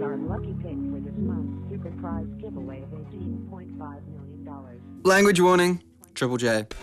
our lucky pick for this month's super prize giveaway of $18.5 million. Language warning, Triple J.